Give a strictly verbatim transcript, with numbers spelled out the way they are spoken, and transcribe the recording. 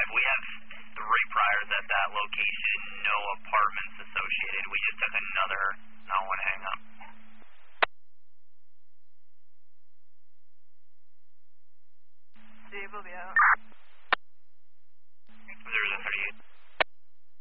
five. We have three priors at that location, no apartments associated. We just took another, no one hang up. Steve will be out.